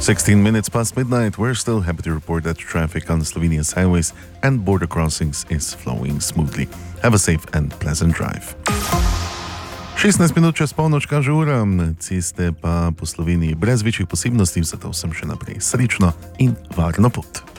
16 minutes past midnight, we're still happy to report that traffic on Slovenia's highways and border crossings is flowing smoothly. Have a safe and pleasant drive. 16 minut čez polnoč kaže ura, ceste pa po Sloveniji brez večjih posebnosti, zato sem še naprej srečno in varno pot.